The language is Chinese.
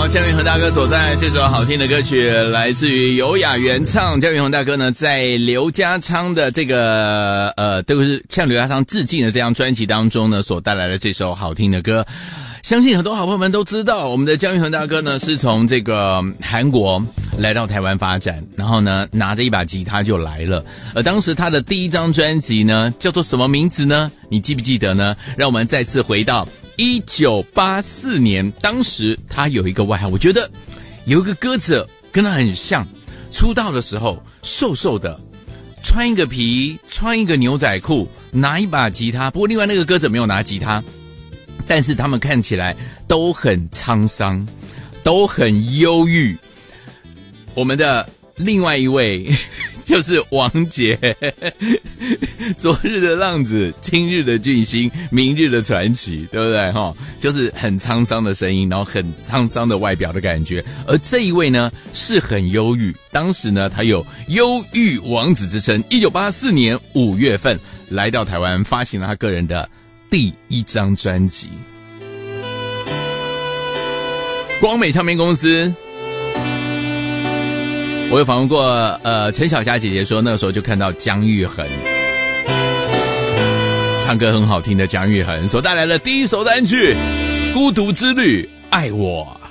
好，姜云恒大哥所带来这首好听的歌曲，来自于优雅原唱。姜云恒大哥呢，在刘家昌的这个都是向刘家昌致敬的这张专辑当中呢，所带来的这首好听的歌。相信很多好朋友们都知道，我们的姜云恒大哥呢是从这个韩国来到台湾发展，然后呢拿着一把吉他就来了。而当时他的第一张专辑呢叫做什么名字呢？你记不记得呢？让我们再次回到1984年，当时他有一个外号，我觉得有一个歌者跟他很像，出道的时候瘦瘦的，穿一个皮，穿一个牛仔裤，拿一把吉他。不过另外那个歌者没有拿吉他，但是他们看起来都很沧桑，都很忧郁。我们的另外一位就是王杰，昨日的浪子，今日的巨星，明日的传奇，对不对齁？就是很沧桑的声音，然后很沧桑的外表的感觉。而这一位呢是很忧郁，当时呢他有忧郁王子之称。1984年5月份来到台湾，发行了他个人的第一张专辑。光美唱片公司，我有访问过陈小霞姐姐说，那个时候就看到姜育恒唱歌很好听的姜育恒所带来的第一首单曲《孤独之旅》，爱我。